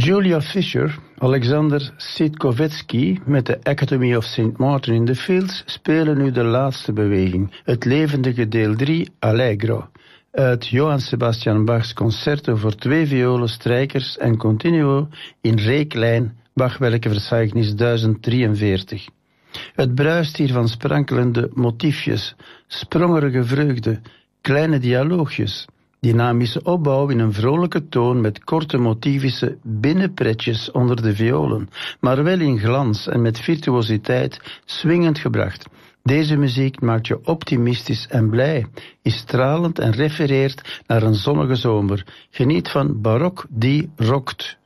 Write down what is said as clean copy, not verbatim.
Julia Fisher, Alexander Sitkovetsky met de Academy of St. Martin in the Fields spelen nu de laatste beweging, het levendige deel 3, Allegro, uit Johann Sebastian Bachs concerto voor 2 violen, strijkers en continuo in reeklijn, Bachwerke Verzeichnis 1043. Het bruist hier van sprankelende motiefjes, sprongerige vreugde, kleine dialoogjes, dynamische opbouw in een vrolijke toon met korte motivische binnenpretjes onder de violen, maar wel in glans en met virtuositeit swingend gebracht. Deze muziek maakt je optimistisch en blij, is stralend en refereert naar een zonnige zomer. Geniet van Barok die rokt.